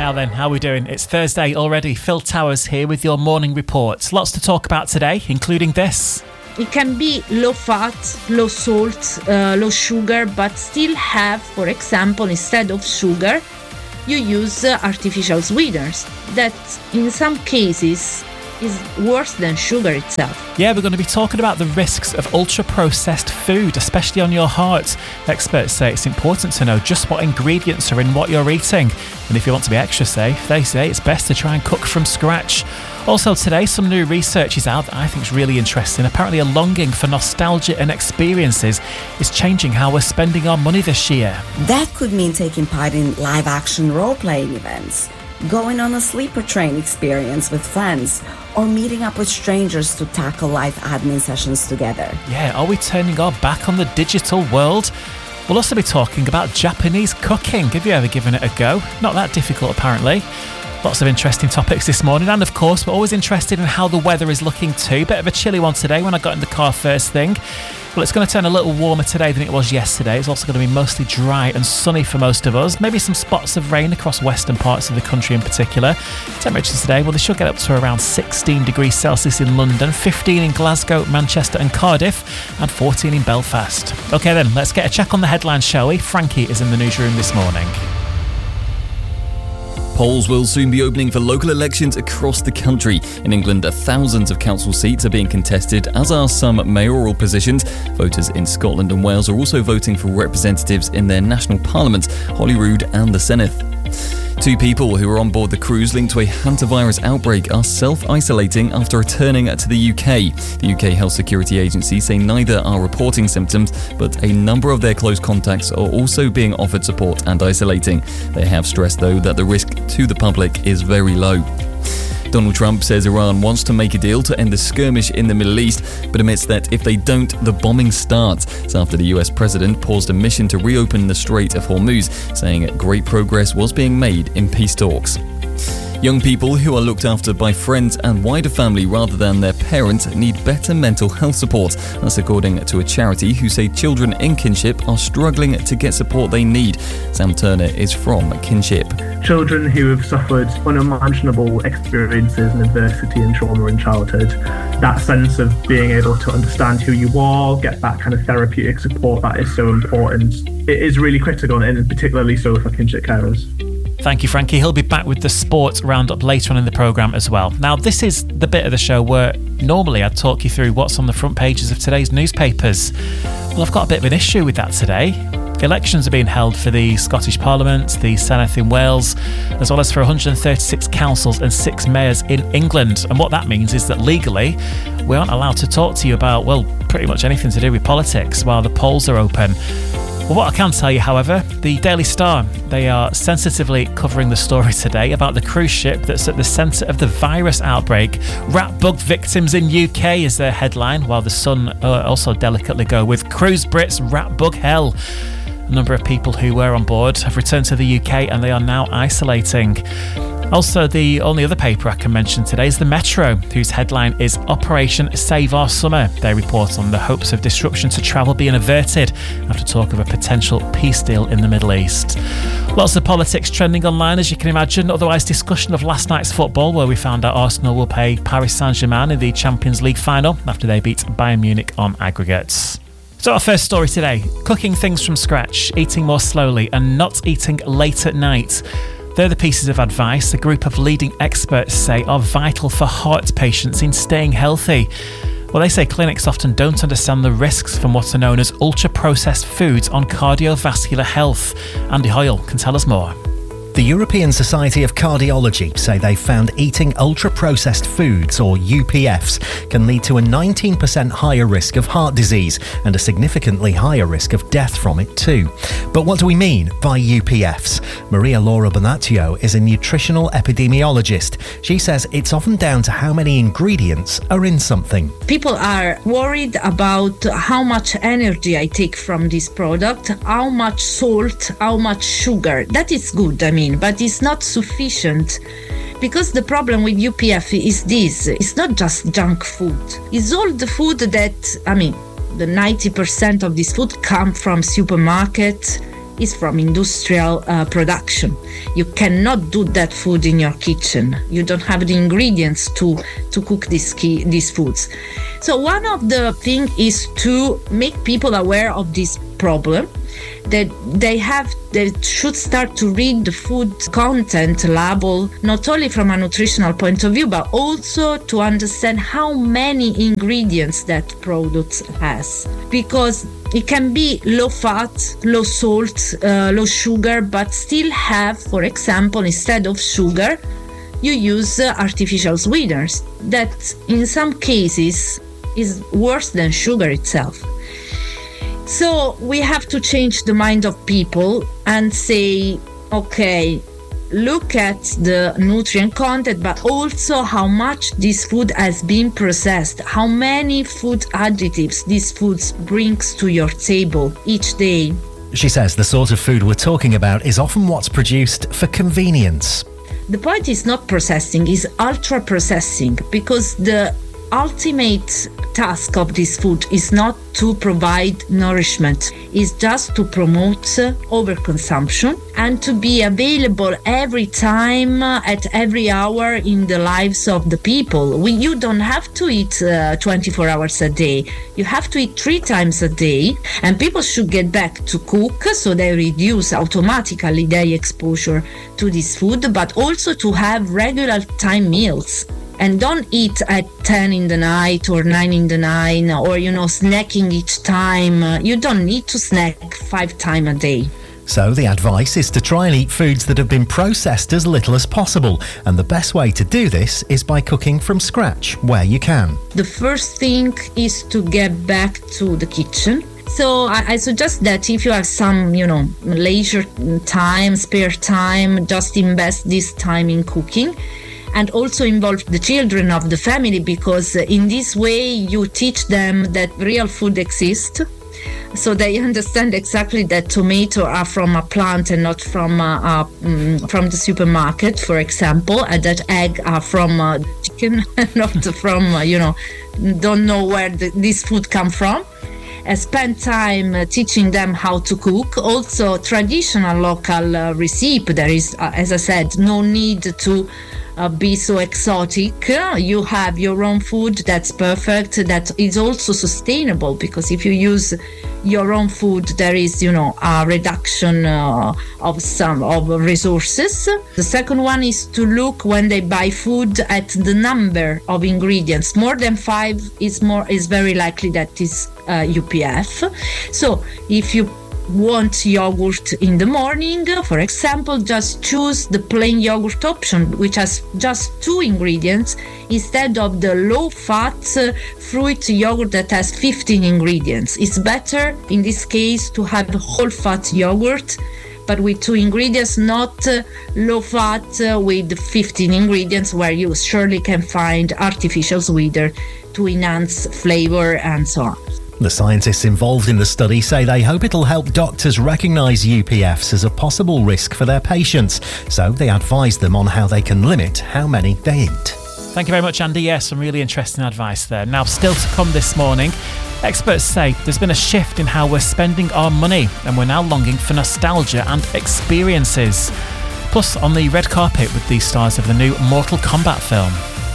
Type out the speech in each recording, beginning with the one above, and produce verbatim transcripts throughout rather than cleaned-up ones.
Now then, how are we doing? It's Thursday already. Phil Towers here with your morning report. Lots to talk about today, including this. It can be low fat, low salt, uh, low sugar, but still have, for example, instead of sugar, you use uh, artificial sweeteners that in some cases is worse than sugar itself. Yeah, we're going to be talking about the risks of ultra-processed food, especially on your heart. Experts say it's important to know just what ingredients are in what you're eating. And if you want to be extra safe, they say it's best to try and cook from scratch. Also today, some new research is out that I think is really interesting. Apparently a longing for nostalgia and experiences is changing how we're spending our money this year. That could mean taking part in live-action role-playing events, going on a sleeper train experience with friends, or meeting up with strangers to tackle life admin sessions together. Yeah, are we turning our back on the digital world? We'll also be talking about Japanese cooking. Have you ever given it a go? Not that difficult, apparently. Lots of interesting topics this morning, and of course we're always interested in how the weather is looking too. Bit of a chilly one today when I got in the car first thing. Well, it's going to turn a little warmer today than it was yesterday. It's also going to be mostly dry and sunny for most of us. Maybe some spots of rain across western parts of the country in particular. Temperatures today, well, they should get up to around sixteen degrees Celsius in London, fifteen in Glasgow, Manchester and Cardiff, and fourteen in Belfast. OK then, let's get a check on the headlines, shall we? Frankie is in the newsroom this morning. Polls will soon be opening for local elections across the country. In England, thousands of council seats are being contested, as are some mayoral positions. Voters in Scotland and Wales are also voting for representatives in their national parliaments, Holyrood and the Senedd. Two people who were on board the cruise linked to a hantavirus outbreak are self-isolating after returning to the U K. The U K Health Security Agency say neither are reporting symptoms, but a number of their close contacts are also being offered support and isolating. They have stressed, though, that the risk to the public is very low. Donald Trump says Iran wants to make a deal to end the skirmish in the Middle East, but admits that if they don't, the bombing starts. It's after the U S president paused a mission to reopen the Strait of Hormuz, saying great progress was being made in peace talks. Young people who are looked after by friends and wider family rather than their parents need better mental health support. That's according to a charity who say children in kinship are struggling to get support they need. Sam Turner is from Kinship. Children who have suffered unimaginable experiences and adversity and trauma in childhood, that sense of being able to understand who you are, get that kind of therapeutic support, that is so important. It is really critical, and particularly so for kinship carers. Thank you, Frankie. He'll be back with the sports roundup later on in the programme as well. Now, this is the bit of the show where normally I'd talk you through what's on the front pages of today's newspapers. Well, I've got a bit of an issue with that today. Elections are being held for the Scottish Parliament, the Senedd in Wales, as well as for one hundred thirty-six councils and six mayors in England. And what that means is that legally, we aren't allowed to talk to you about, well, pretty much anything to do with politics while the polls are open. Well, what I can tell you, however, the Daily Star, they are sensitively covering the story today about the cruise ship that's at the centre of the virus outbreak. Rat bug victims in U K is their headline, while the Sun uh, also delicately go with Cruise Brits rat bug hell. A number of people who were on board have returned to the U K and they are now isolating. Also, the only other paper I can mention today is the Metro, whose headline is Operation Save Our Summer. They report on the hopes of disruption to travel being averted after talk of a potential peace deal in the Middle East. Lots of politics trending online, as you can imagine. Otherwise, discussion of last night's football, where we found out Arsenal will play Paris Saint-Germain in the Champions League final after they beat Bayern Munich on aggregates. So our first story today, cooking things from scratch, eating more slowly and not eating late at night. They're the pieces of advice a group of leading experts say are vital for heart patients in staying healthy. Well, they say clinics often don't understand the risks from what are known as ultra-processed foods on cardiovascular health. Andy Hoyle can tell us more. The European Society of Cardiology say they found eating ultra-processed foods, or U P Fs, can lead to a nineteen percent higher risk of heart disease and a significantly higher risk of death from it too. But what do we mean by U P Fs? Maria Laura Bonaccio is a nutritional epidemiologist. She says it's often down to how many ingredients are in something. People are worried about how much energy I take from this product, how much salt, how much sugar. That is good, I mean, but it's not sufficient. Because the problem with U P F is this, it's not just junk food. It's all the food that, I mean, the ninety percent of this food come from supermarket, is from industrial uh, production. You cannot do that food in your kitchen. You don't have the ingredients to to cook these key, these foods. So one of the things is to make people aware of this problem, that they have they should start to read the food content label, not only from a nutritional point of view, but also to understand how many ingredients that product has, because it can be low fat, low salt, uh, low sugar, but still have, for example, instead of sugar, you use uh, artificial sweeteners that in some cases is worse than sugar itself. So we have to change the mind of people and say, okay, look at the nutrient content, but also how much this food has been processed, how many food additives these foods brings to your table each day. She says the sort of food we're talking about is often what's produced for convenience. The point is not processing, is ultra processing, because the ultimate task of this food is not to provide nourishment, is just to promote uh, overconsumption and to be available every time, uh, at every hour in the lives of the people. We, you don't have to eat uh, twenty-four hours a day. You have to eat three times a day, and people should get back to cook so they reduce automatically their exposure to this food, but also to have regular time meals. And don't eat at ten in the night or nine in the night, or, you know, snacking each time. Uh, you don't need to snack five times a day. So the advice is to try and eat foods that have been processed as little as possible. And the best way to do this is by cooking from scratch where you can. The first thing is to get back to the kitchen. So I, I suggest that if you have some, you know, leisure time, spare time, just invest this time in cooking. And also involve the children of the family, because in this way you teach them that real food exists. So they understand exactly that tomatoes are from a plant and not from uh, uh, mm, from the supermarket, for example, and that egg are from uh, chicken, not from, uh, you know, don't know where the, this food come from. Uh, spend time uh, teaching them how to cook. Also, traditional local uh, recipe. There is, uh, as I said, no need to Uh, be so exotic. Uh, you have your own food that's perfect, that is also sustainable, because if you use your own food, there is, you know, a reduction uh, of some of resources. The second one is to look, when they buy food, at the number of ingredients. More than five is more is very likely that is uh, U P F. So if you want yogurt in the morning, for example, just choose the plain yogurt option, which has just two ingredients, instead of the low-fat uh, fruit yogurt that has fifteen ingredients. It's better in this case to have whole-fat yogurt, but with two ingredients, not uh, low-fat uh, with fifteen ingredients, where you surely can find artificial sweetener to enhance flavor and so on. The scientists involved in the study say they hope it'll help doctors recognise U P Fs as a possible risk for their patients, so they advise them on how they can limit how many they eat. Thank you very much, Andy. Yes, some really interesting advice there. Now, still to come this morning, experts say there's been a shift in how we're spending our money, and we're now longing for nostalgia and experiences. Plus, on the red carpet with the stars of the new Mortal Kombat film.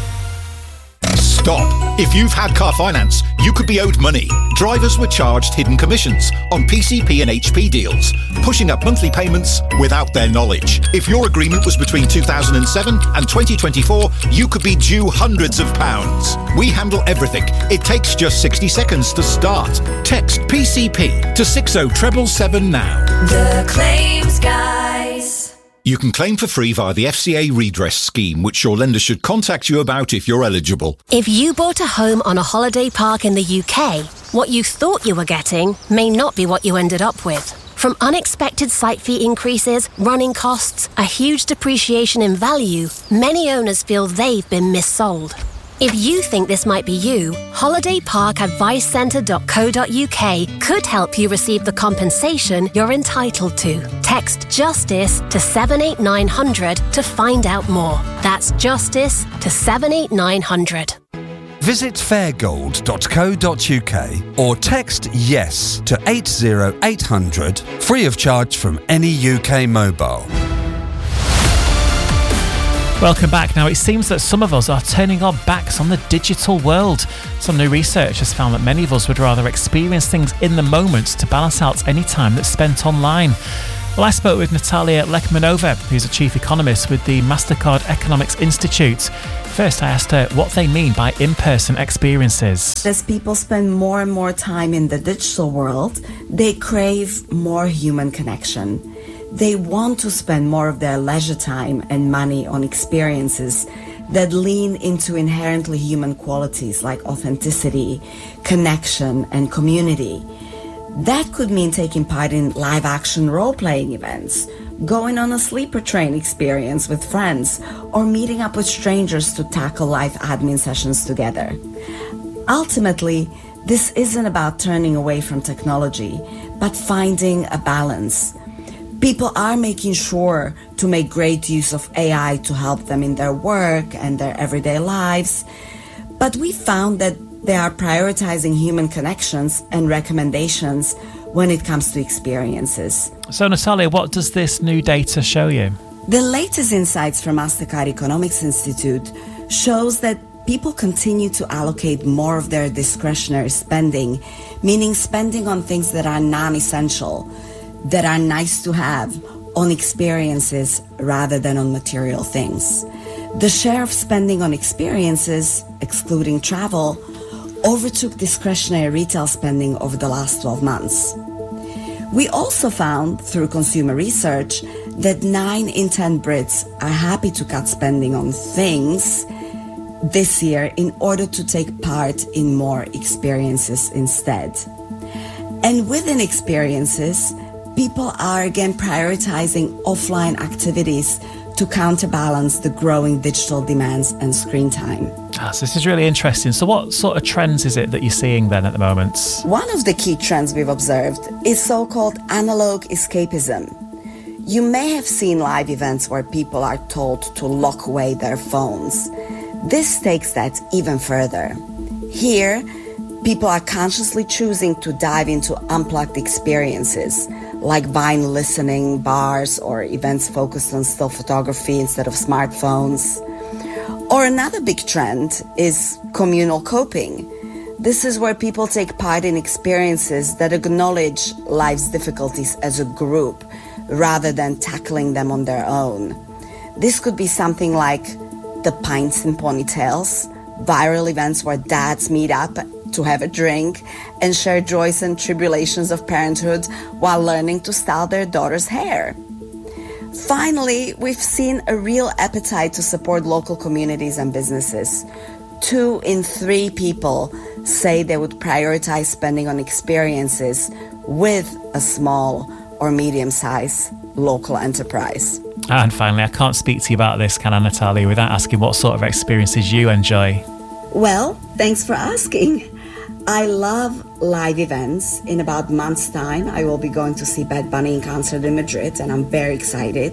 Stop. If you've had car finance, you could be owed money. Drivers were charged hidden commissions on P C P and H P deals, pushing up monthly payments without their knowledge. If your agreement was between two thousand seven and twenty twenty-four, you could be due hundreds of pounds. We handle everything. It takes just sixty seconds to start. Text P C P to six oh seven seven now. The Claims Guys. You can claim for free via the F C A redress scheme, which your lender should contact you about if you're eligible. If you bought a home on a holiday park in the U K, what you thought you were getting may not be what you ended up with. From unexpected site fee increases, running costs, a huge depreciation in value, many owners feel they've been missold. If you think this might be you, holiday park advice centre dot co dot U K could help you receive the compensation you're entitled to. Text JUSTICE to seven eight nine hundred to find out more. That's JUSTICE to seven eight nine hundred. Visit fairgold dot co dot uk or text YES to eight zero eight hundred, free of charge from any U K mobile. Welcome back. Now, it seems that some of us are turning our backs on the digital world. Some new research has found that many of us would rather experience things in the moment to balance out any time that's spent online. Well, I spoke with Natalia Lekmanova, who's a chief economist with the Mastercard Economics Institute. First, I asked her what they mean by in-person experiences. As people spend more and more time in the digital world, they crave more human connection. They want to spend more of their leisure time and money on experiences that lean into inherently human qualities like authenticity, connection, and community. That could mean taking part in live-action role-playing events, going on a sleeper train experience with friends, or meeting up with strangers to tackle life admin sessions together. Ultimately, this isn't about turning away from technology, but finding a balance. People are making sure to make great use of A I to help them in their work and their everyday lives, but we found that they are prioritizing human connections and recommendations when it comes to experiences. So, Natalia, what does this new data show you? The latest insights from Mastercard Economics Institute shows that people continue to allocate more of their discretionary spending, meaning spending on things that are non-essential, that are nice to have, on experiences rather than on material things. The share of spending on experiences, excluding travel, overtook discretionary retail spending over the last twelve months. We also found, through consumer research, that nine in ten Brits are happy to cut spending on things this year in order to take part in more experiences instead. And within experiences, people are again prioritizing offline activities to counterbalance the growing digital demands and screen time. Ah, so this is really interesting. So what sort of trends is it that you're seeing then at the moment? One of the key trends we've observed is so-called analog escapism. You may have seen live events where people are told to lock away their phones. This takes that even further. Here, people are consciously choosing to dive into unplugged experiences, like vinyl listening, bars, or events focused on still photography instead of smartphones. Or another big trend is communal coping. This is where people take part in experiences that acknowledge life's difficulties as a group rather than tackling them on their own. This could be something like the Pints and Ponytails, viral events where dads meet up to have a drink and share joys and tribulations of parenthood while learning to style their daughter's hair. Finally, we've seen a real appetite to support local communities and businesses. Two in three people say they would prioritize spending on experiences with a small or medium-sized local enterprise. And finally, I can't speak to you about this, can I, Natalia, without asking what sort of experiences you enjoy? Well, thanks for asking. I love live events. In about a month's time, I will be going to see Bad Bunny in concert in Madrid, and I'm very excited.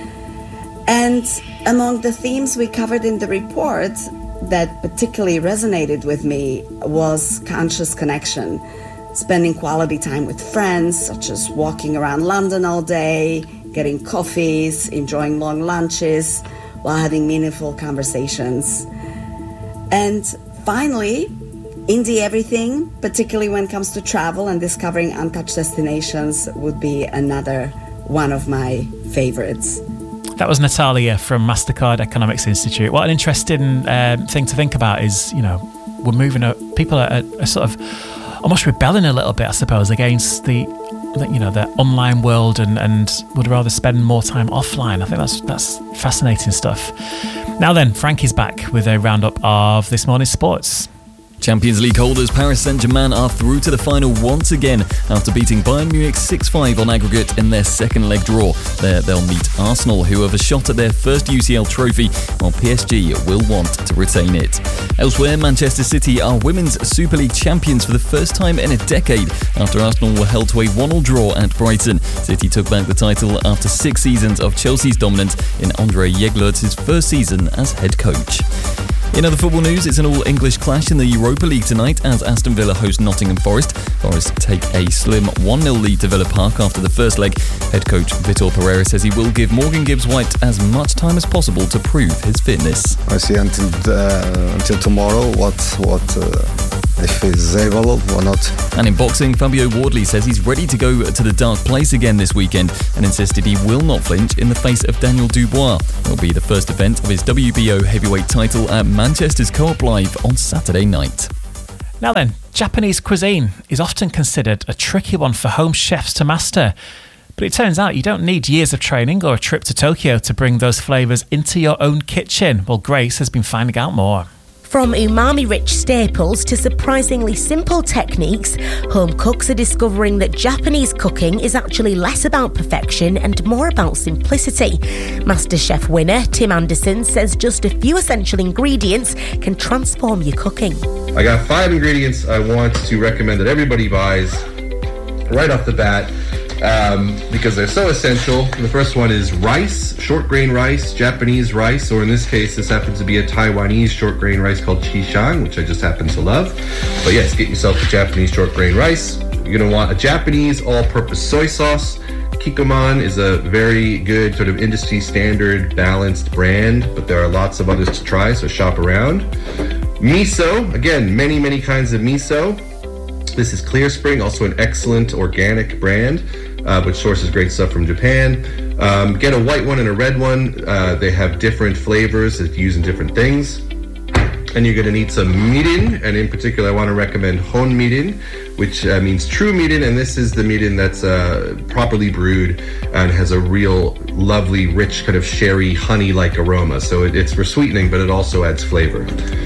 And among the themes we covered in the report that particularly resonated with me was conscious connection, spending quality time with friends, such as walking around London all day, getting coffees, enjoying long lunches, while having meaningful conversations. And finally, indie everything, particularly when it comes to travel and discovering untouched destinations, would be another one of my favorites. That was Natalia from Mastercard Economics Institute. What an interesting um, thing to think about is, you know, we're moving, up, people are, are sort of almost rebelling a little bit, I suppose, against the, the you know, the online world and, and would rather spend more time offline. I think that's that's fascinating stuff. Now then, Frankie's back with a roundup of this morning's sports. Champions League holders Paris Saint-Germain are through to the final once again after beating Bayern Munich six five on aggregate in their second leg draw. There they'll meet Arsenal, who have a shot at their first U C L trophy, while P S G will want to retain it. Elsewhere, Manchester City are Women's Super League champions for the first time in a decade after Arsenal were held to a one all draw at Brighton. City took back the title after six seasons of Chelsea's dominance in Andre Jeglert's first season as head coach. In other football news, it's an all-English clash in the Europa League tonight as Aston Villa host Nottingham Forest. Forest take a slim one nil lead to Villa Park after the first leg. Head coach Vitor Pereira says he will give Morgan Gibbs-White as much time as possible to prove his fitness. I see until uh, until tomorrow what what uh, if he's able or not. And in boxing, Fabio Wardley says he's ready to go to the dark place again this weekend and insisted he will not flinch in the face of Daniel Dubois. It'll be the first event of his W B O heavyweight title at Manchester's Co-op Live on Saturday night. Now then, Japanese cuisine is often considered a tricky one for home chefs to master. But it turns out you don't need years of training or a trip to Tokyo to bring those flavours into your own kitchen. Well, Grace has been finding out more. From umami-rich staples to surprisingly simple techniques, home cooks are discovering that Japanese cooking is actually less about perfection and more about simplicity. MasterChef winner Tim Anderson says just a few essential ingredients can transform your cooking. I got five ingredients I want to recommend that everybody buys right off the bat. Um, because they're so essential. The first one is rice, short grain rice, Japanese rice, or in this case, this happens to be a Taiwanese short grain rice called Qishang, which I just happen to love. But yes, get yourself a Japanese short grain rice. You're going to want a Japanese all-purpose soy sauce. Kikkoman is a very good sort of industry standard balanced brand, but there are lots of others to try, so shop around. Miso, again, many, many kinds of miso. This is Clear Spring, also an excellent organic brand. Uh, which sources great stuff from Japan. Um, get a white one and a red one. Uh, they have different flavors that you use in different things. And you're going to need some mirin, and in particular I want to recommend hon mirin, which uh, means true mirin, and this is the mirin that's uh, properly brewed and has a real lovely, rich kind of sherry, honey-like aroma. So it, it's for sweetening, but it also adds flavor.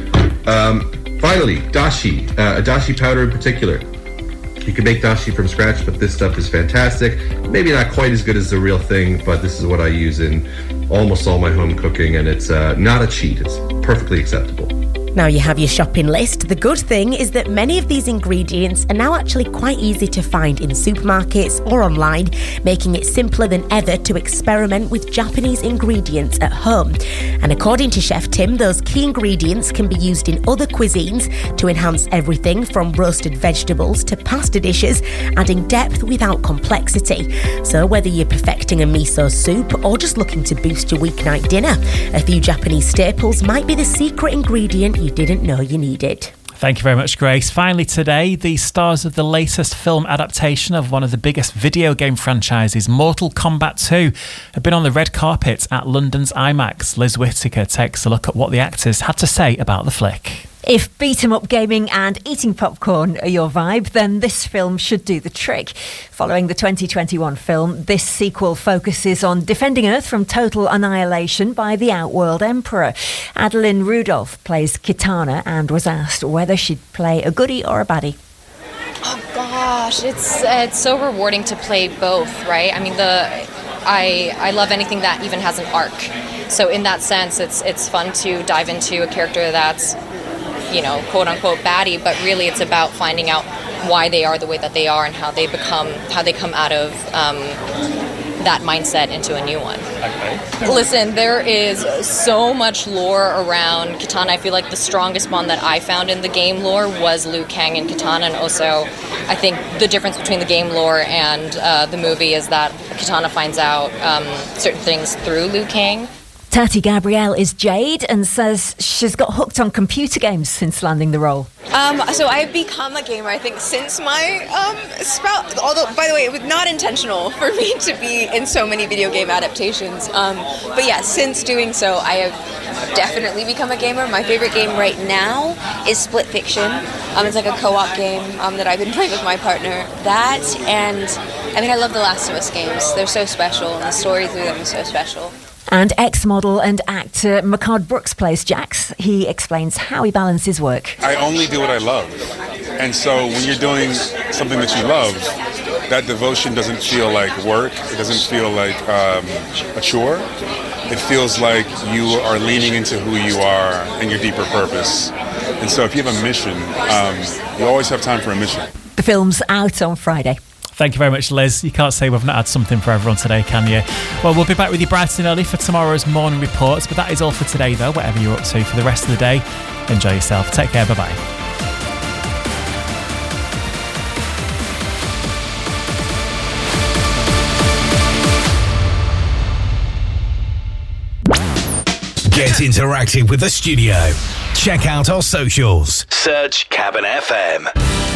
Um, finally, dashi, uh, a dashi powder in particular. You can make dashi from scratch, but this stuff is fantastic. Maybe not quite as good as the real thing, but this is what I use in almost all my home cooking, and it's uh, not a cheat. It's perfectly acceptable. Now you have your shopping list. The good thing is that many of these ingredients are now actually quite easy to find in supermarkets or online, making it simpler than ever to experiment with Japanese ingredients at home. And according to Chef Tim, those key ingredients can be used in other cuisines to enhance everything from roasted vegetables to pasta dishes, adding depth without complexity. So whether you're perfecting a miso soup or just looking to boost your weeknight dinner, a few Japanese staples might be the secret ingredient you didn't know you needed. Thank you very much, Grace. Finally today, the stars of the latest film adaptation of one of the biggest video game franchises, Mortal Kombat two, have been on the red carpet at London's IMAX. Liz Whittaker takes a look at what the actors had to say about the flick. If beat-em-up gaming and eating popcorn are your vibe, then this film should do the trick. Following the twenty twenty-one film, this sequel focuses on defending Earth from total annihilation by the Outworld Emperor. Adeline Rudolph plays Kitana and was asked whether she'd play a goodie or a baddie. Oh gosh, it's it's so rewarding to play both, right? I mean, the I I love anything that even has an arc. So in that sense, it's it's fun to dive into a character that's, you know, quote unquote baddie, but really it's about finding out why they are the way that they are and how they become, how they come out of um, that mindset into a new one. Okay. Listen, there is so much lore around Kitana. I feel like the strongest one that I found in the game lore was Liu Kang and Kitana, and also I think the difference between the game lore and uh, the movie is that Kitana finds out um, certain things through Liu Kang. Tati Gabrielle is Jade and says she's got hooked on computer games since landing the role. Um, so I've become a gamer, I think, since my um, sprout. Although, by the way, it was not intentional for me to be in so many video game adaptations. Um, but yeah, since doing so, I have definitely become a gamer. My favorite game right now is Split Fiction. Um, it's like a co-op game um, that I've been playing with my partner. That, and I mean, I love the Last of Us games. They're so special, and the story through them is so special. And ex-model and actor McCard Brooks plays Jax. He explains how he balances work. I only do what I love. And so when you're doing something that you love, that devotion doesn't feel like work. It doesn't feel like um, a chore. It feels like you are leaning into who you are and your deeper purpose. And so if you have a mission, um, you always have time for a mission. The film's out on Friday. Thank you very much, Liz. You can't say we've not had something for everyone today, can you? Well, we'll be back with you bright and early for tomorrow's morning reports, but that is all for today, though. Whatever you're up to for the rest of the day, enjoy yourself. Take care. Bye-bye. Get interactive with the studio. Check out our socials. Search Cabin F M.